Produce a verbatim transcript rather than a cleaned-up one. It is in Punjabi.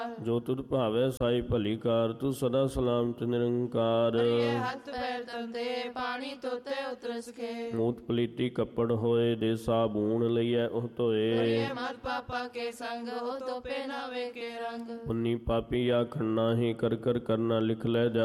ਜੋ ਤੁਧ ਭਾਵੈ ਸਾਈ ਭਲੀ ਕਾਰ, ਤੂੰ ਸਦਾ ਸਲਾਮਤ ਨਿਰੰਕਾਰ। ਹੱਥ ਪੈਰ ਧੰਦੇ ਪਾਣੀ ਧੋਤੇ ਉਤਰ ਸਕੇ, ਮੂਤ ਪਲੀਤੀ ਕੱਪੜ ਹੋਏ, ਦੇ ਸਾਬੂਨ ਲਈਐ ਉਹ ਧੋਏ। ਮਤ ਪਾਪਾ ਕੇ ਸੰਗ ਉਹ ਤੋਪੇ ਨਾ ਵੇਖੇ ਰੰਗ, ਪੁੰਨੀ ਪਾਪੀ ਆਖਣ ਨਾਹੀ, ਕਰ ਕਰ ਕਰਨਾ ਲਿਖ ਲੈ ਜਾ